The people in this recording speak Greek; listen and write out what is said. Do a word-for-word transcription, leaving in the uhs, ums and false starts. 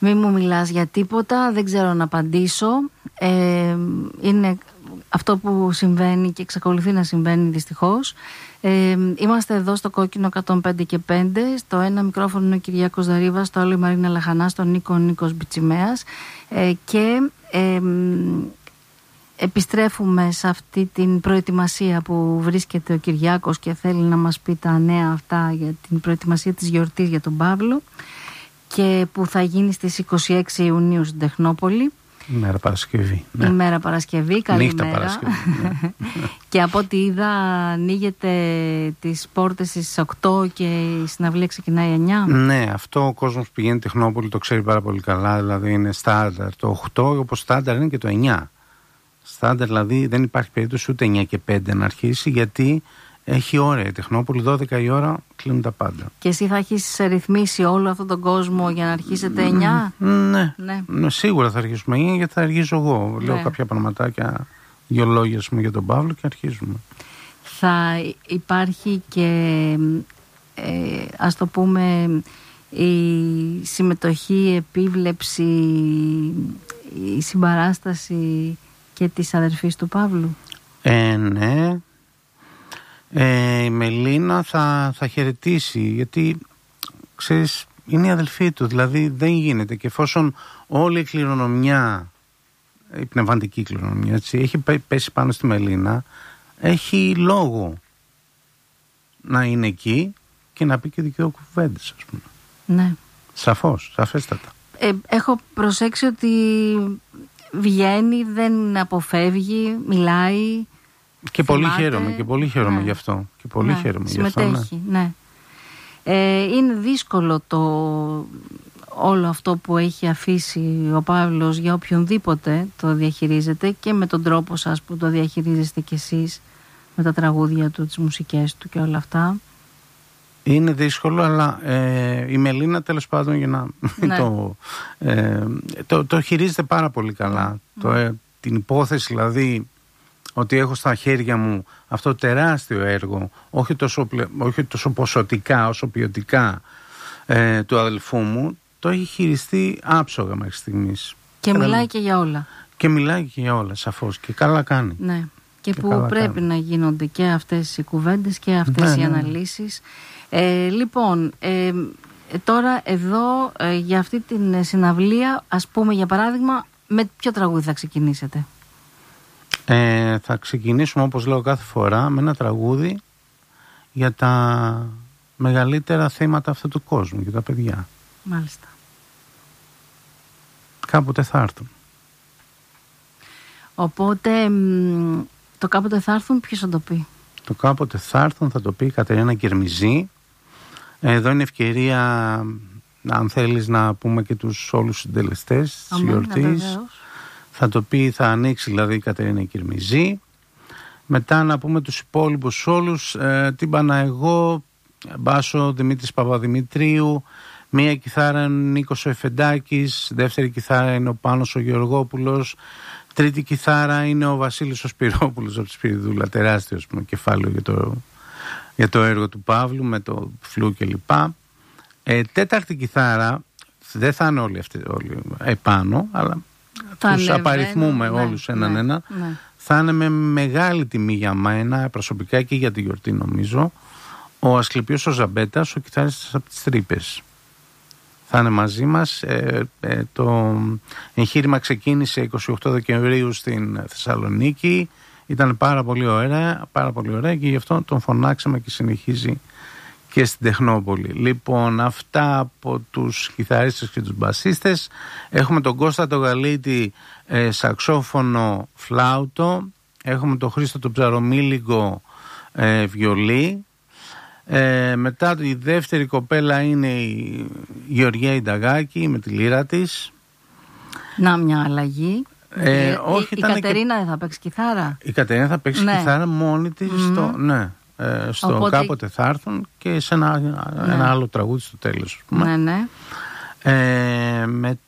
Μη μου μιλάς για τίποτα, δεν ξέρω να απαντήσω. Ε, είναι αυτό που συμβαίνει και εξακολουθεί να συμβαίνει δυστυχώς. Ε, είμαστε εδώ στο Κόκκινο εκατόν πέντε και πέντε. Στο ένα μικρόφωνο είναι ο Κυριάκος Δαρίβας, στο άλλο η Μαρίνα Λαχανά, στον Νίκο Νίκος Μπιτσιμέας. Ε, και ε, επιστρέφουμε σε αυτή την προετοιμασία που βρίσκεται ο Κυριάκος και θέλει να μας πει τα νέα αυτά για την προετοιμασία της γιορτής για τον Παύλο, και που θα γίνει στις είκοσι έξι Ιουνίου στην Τεχνόπολη. Ημέρα Παρασκευή. Ναι. Ημέρα Παρασκευή, καλή Νύχτα μέρα. Παρασκευή. Ναι. Και από ό,τι είδα, ανοίγεται τις πόρτες στις οκτώ και η συναυλία ξεκινάει εννιά. Ναι, αυτό ο κόσμος που πηγαίνει Τεχνόπολη το ξέρει πάρα πολύ καλά. Δηλαδή είναι στάνταρ το οκτώ, όπως στάνταρ είναι και το εννιά. Στάνταρ δηλαδή δεν υπάρχει περίπτωση ούτε εννιά και πέντε να αρχίσει, γιατί έχει ώρα η Τεχνόπολη, δώδεκα η ώρα κλείνουν τα πάντα. Και εσύ θα έχεις ρυθμίσει όλο αυτόν τον κόσμο για να αρχίσετε εννιά? Ναι, ναι. ναι σίγουρα θα αρχίσουμε εννιά, γιατί θα αρχίσω εγώ. Ναι. Λέω κάποια πραγματάκια, δύο λόγια για τον Παύλο και αρχίζουμε. Θα υπάρχει και ε, ας το πούμε η συμμετοχή, η επίβλεψη, η συμπαράσταση και της αδερφής του Παύλου. Ε, ναι. Ε, η Μελίνα θα, θα χαιρετήσει, γιατί ξέρεις είναι η αδελφή του, δηλαδή δεν γίνεται, και εφόσον όλη η κληρονομιά, η πνευματική κληρονομιά έτσι, έχει πέσει πάνω στη Μελίνα, έχει λόγο να είναι εκεί και να πει και δύο κουβέντες, ας πούμε. Ναι. Σαφώς, σαφέστατα. Ε, έχω προσέξει ότι βγαίνει, δεν αποφεύγει, μιλάει. Και πολύ χαίρομαι, και πολύ χαίρομαι ναι. γι' αυτό. Και πολύ ναι. χαίρομαι συμμετέχει, γι' αυτό, ναι. ναι. Ε, είναι δύσκολο το όλο αυτό που έχει αφήσει ο Παύλος για οποιονδήποτε το διαχειρίζεται, και με τον τρόπο σας που το διαχειρίζεστε κι εσείς, με τα τραγούδια του, τις μουσικές του και όλα αυτά. Είναι δύσκολο, αλλά ε, η Μελίνα τέλος πάντων για να ναι. το, ε, το, το χειρίζεται πάρα πολύ καλά. Mm. Το, ε, την υπόθεση δηλαδή ότι έχω στα χέρια μου αυτό το τεράστιο έργο, όχι τόσο, όχι τόσο ποσοτικά όσο ποιοτικά, ε, του αδελφού μου, το έχει χειριστεί άψογα μέχρι στιγμής. Και Κατα... μιλάει και για όλα. Και μιλάει και για όλα, σαφώς. Και καλά κάνει. Ναι. Και, και που πρέπει κάνει. να γίνονται και αυτές οι κουβέντες και αυτές ναι, οι αναλύσεις. Ε, λοιπόν, ε, τώρα εδώ ε, για αυτή την συναυλία, ας πούμε για παράδειγμα, με ποιο τραγούδι θα ξεκινήσετε? Ε, θα ξεκινήσουμε, όπως λέω κάθε φορά, με ένα τραγούδι για τα μεγαλύτερα θέματα αυτού του κόσμου, για τα παιδιά. Μάλιστα. Κάποτε θα έρθουν. Οπότε το κάποτε θα έρθουν ποιος θα το πει? Το κάποτε θα έρθουν θα το πει η Κατερίνα Κερμιζή. Εδώ είναι ευκαιρία, αν θέλεις, να πούμε και τους όλους τους συντελεστές της γιορτής. Θα το πει, θα ανοίξει δηλαδή η Κατερίνα Κερμιζή. Μετά να πούμε τους υπόλοιπους όλους, ε, τι μπανα εγώ, μπάσο Δημήτρης Παπαδημητρίου, μία κιθάρα είναι ο Νίκος ο Εφεντάκης, δεύτερη κιθάρα είναι ο Πάνος ο Γεωργόπουλος, τρίτη κιθάρα είναι ο Βασίλης ο Σπυρόπουλος από τη Σπυριδούλα, τεράστιο πούμε, κεφάλαιο για το, για το έργο του Παύλου με το φλού κλπ. Ε, τέταρτη κιθάρα, δεν θα είναι όλοι αυτοί όλοι επάνω, αλλά θα τους απαριθμούμε ναι, όλους έναν ναι, ένα. Ναι. Θα είναι με μεγάλη τιμή για μένα, προσωπικά και για τη γιορτή νομίζω, ο Ασκληπιός ο Ζαμπέτας, ο κιθάριστας από τις Τρύπες. Θα είναι μαζί μας. Ε, ε, το εγχείρημα ξεκίνησε είκοσι οκτώ Δεκεμβρίου στην Θεσσαλονίκη. Ήταν πάρα πολύ ωραία, πάρα πολύ ωραία και γι' αυτό τον φωνάξαμε και συνεχίζει και στην Τεχνόπολη. Λοιπόν, αυτά από τους κιθαρίστες και τους μπασίστες. Έχουμε τον Κώστα τον Γαλίτη, ε, σαξόφωνο, φλάουτο. Έχουμε τον Χρήστο τον Ψαρομίλικο, ε, βιολί. Ε, μετά η δεύτερη κοπέλα είναι η Γεωργία Ινταγάκη με τη λύρα της. Να μια αλλαγή. Ε, ε, όχι, η, η Κατερίνα και... δεν θα παίξει κιθάρα. Η Κατερίνα θα παίξει ναι. κιθάρα μόνη της mm-hmm. στο, ναι, ε, στο Οπότε... κάποτε θα έρθουν και σε ένα, ναι. ένα άλλο τραγούδι στο τέλος. Ναι, ναι. Ε, μετά